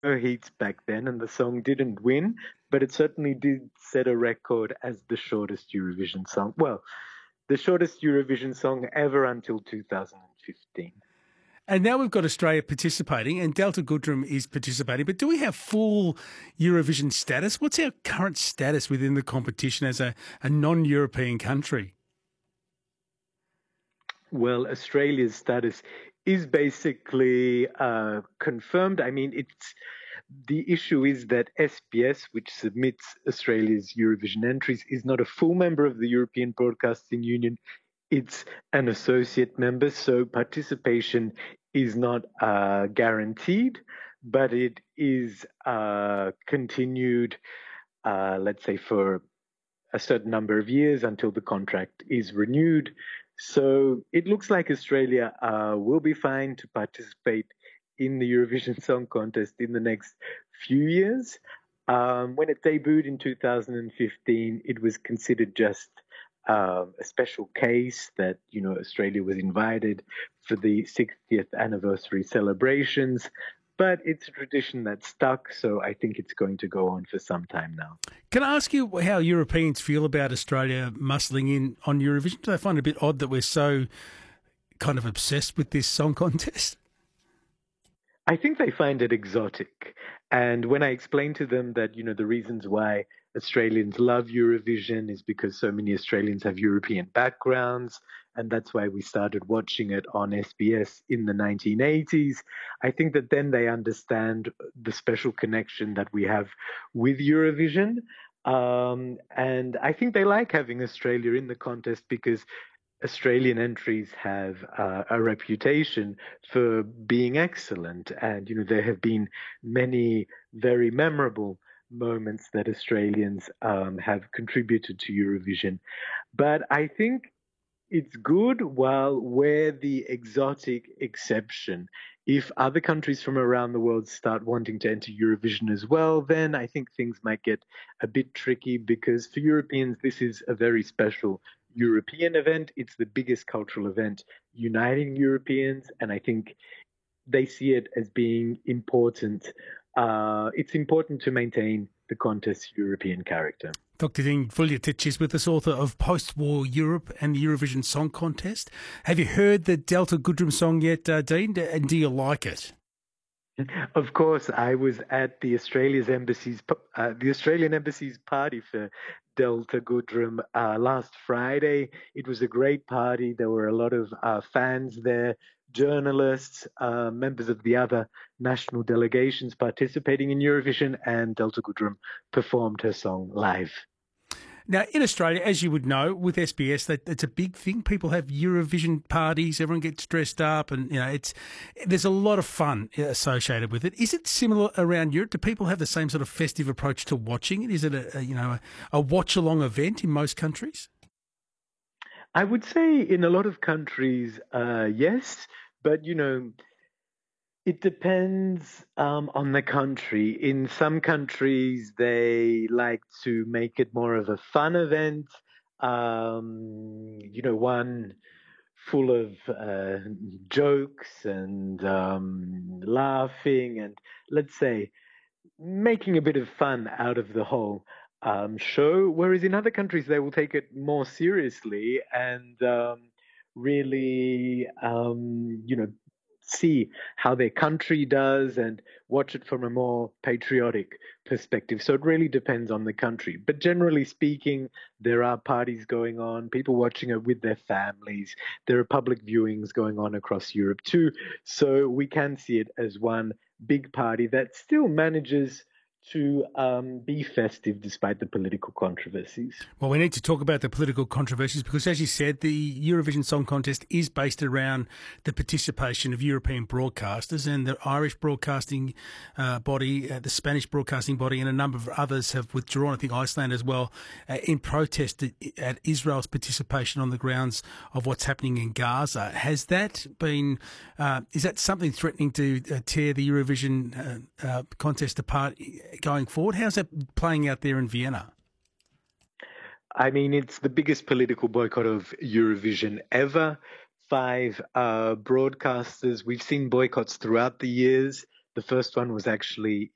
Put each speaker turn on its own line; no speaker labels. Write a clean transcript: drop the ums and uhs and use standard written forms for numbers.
no heats back then, and the song didn't win, but it certainly did set a record as the shortest Eurovision song. Well, the shortest Eurovision song ever until 2015.
And now we've got Australia participating, and Delta Goodrem is participating. But do we have full Eurovision status? What's our current status within the competition as a non-European country?
Well, Australia's status is basically confirmed. I mean, it's the issue is that SBS, which submits Australia's Eurovision entries, is not a full member of the European Broadcasting Union. It's an associate member, so participation is not guaranteed, but it is continued, let's say, for a certain number of years until the contract is renewed. So it looks like Australia will be fine to participate in the Eurovision Song Contest in the next few years. When it debuted in 2015, it was considered just a special case that Australia was invited for the 60th anniversary celebrations. But it's a tradition that stuck, so I think it's going to go on for some time now.
Can I ask you how Europeans feel about Australia muscling in on Eurovision? Do they find it a bit odd that we're so kind of obsessed with this song contest?
I think they find it exotic. And when I explain to them that, the reasons why Australians love Eurovision is because so many Australians have European backgrounds, and that's why we started watching it on SBS in the 1980s. I think that then they understand the special connection that we have with Eurovision. And I think they like having Australia in the contest because Australian entries have a reputation for being excellent. And, there have been many very memorable moments that Australians have contributed to Eurovision. But I think it's good while we're the exotic exception. If other countries from around the world start wanting to enter Eurovision as well, then I think things might get a bit tricky because for Europeans, this is a very special European event. It's the biggest cultural event uniting Europeans, and I think they see it as being important. It's important to maintain the contest's European character.
Dr. Dean Vuljicic is with us, author of Post-War Europe and the Eurovision Song Contest. Have you heard the Delta Goodrem song yet, Dean? And do you like it?
Of course, I was at the Australian Embassy's party for Delta Goodrem last Friday. It was a great party. There were a lot of fans there, journalists, members of the other national delegations participating in Eurovision, and Delta Goodrem performed her song live.
Now, in Australia, as you would know, with SBS, it's a big thing. People have Eurovision parties. Everyone gets dressed up, and there's a lot of fun associated with it. Is it similar around Europe? Do people have the same sort of festive approach to watching it? Is it a watch-along event in most countries?
I would say in a lot of countries, yes, but it depends on the country. In some countries, they like to make it more of a fun event, one full of jokes and laughing and, let's say, making a bit of fun out of the whole show. Whereas in other countries, they will take it more seriously and really, see how their country does and watch it from a more patriotic perspective. So it really depends on the country. But generally speaking, there are parties going on, people watching it with their families. There are public viewings going on across Europe too. So we can see it as one big party that still manages to be festive despite the political controversies.
Well, we need to talk about the political controversies because, as you said, the Eurovision Song Contest is based around the participation of European broadcasters, and the Irish broadcasting body, the Spanish broadcasting body, and a number of others have withdrawn, I think Iceland as well, in protest at Israel's participation on the grounds of what's happening in Gaza. Has that been, is that something threatening to tear the Eurovision contest apart going forward? How's that playing out there in Vienna?
I mean, it's the biggest political boycott of Eurovision ever. 5 broadcasters. We've seen boycotts throughout the years. The first one was actually